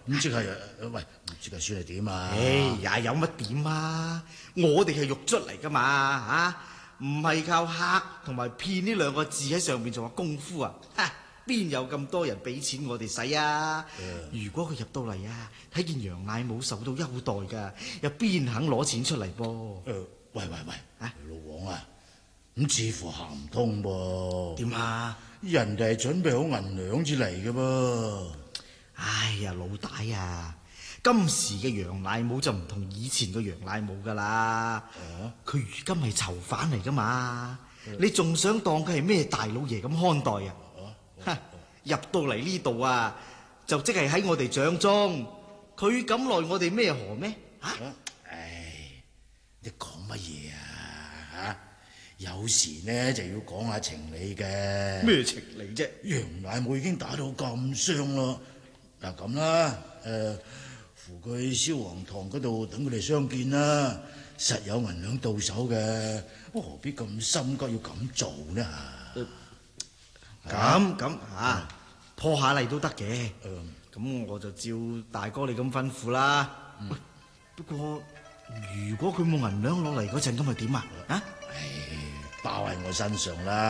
咁即係喂，即係算係點啊？ 也有乜點啊？我哋係獄卒嚟噶嘛，唔係靠黑同埋騙呢兩個字喺上面做下功夫啊！邊有咁多人俾錢我哋使啊？如果佢入到嚟啊，睇見楊乃武受到優待噶，又邊肯攞錢出嚟噃？ 喂，老王啊，咁似乎行唔通噃。 點啊？ 人哋係準備好銀兩至嚟嘅噃。 哎呀，老大啊，今時嘅楊乃武就唔同以前嘅楊乃武噶啦。佢如今係囚犯嚟噶嘛，你仲想當佢係咩大老爺咁看待啊？入到嚟呢度啊，就即係喺我哋掌中，佢敢奈我哋咩何咩？ 你講乜嘢啊？有時呢就要講下情理嘅。 咩情理啫？ 楊乃武已經打到咁傷咯，嗱咁啦，扶佢去燒黃堂嗰度等佢哋相見啦，實有銀兩到手嘅，何必咁心急要咁做呢？ 咁破下例都得嘅。咁我就照大哥你咁吩咐啦。不過如果佢冇銀兩攞嚟嗰陣，咁咪點啊？ 包喺我身上啦。